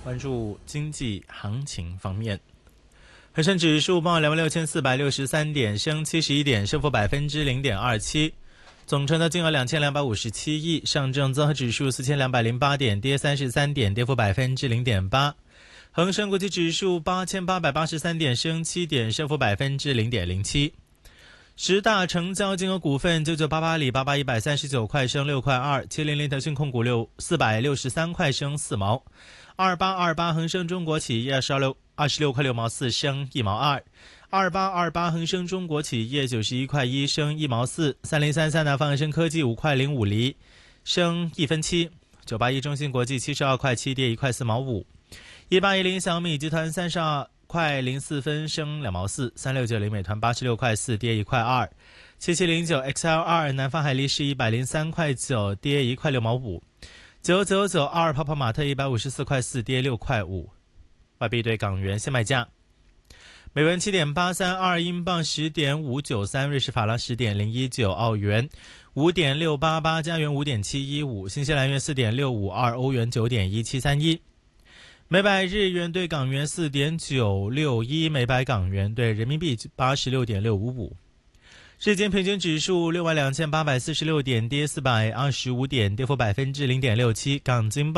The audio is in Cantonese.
关注经济行情方面，恒生指数报26,463点，升71点，升幅0.27%。总成交金额2257亿。上证综合指数4208点，跌33点，跌幅0.8%。恒生国际指数8883点，升7点，升幅0.07%。十大成交金额股份：9988里巴巴139块升6块2，700腾讯控股463块升4毛，2828恒生中国企业26块6毛4升1毛2，2828恒生中国企业91块1升1毛4，3033南方恒生科技5块05厘升1分7，981中芯国际72块7跌1块4毛5，1810小米集团32块04分升2毛4，3690美团86块4跌1块2，7709 XL2 南方海力士103块9跌1块6毛5，9992泡泡玛特154块4跌6块5。外币对港元现卖价：美元7.832，英镑10.593，瑞士法郎10.019，澳元5.688，加元5.715，新西兰元4.652，欧元9.1731。每百日元对港元4.961，每百港元对人民币86.655。日经平均指数62846点，跌425点，跌幅0.67%。港金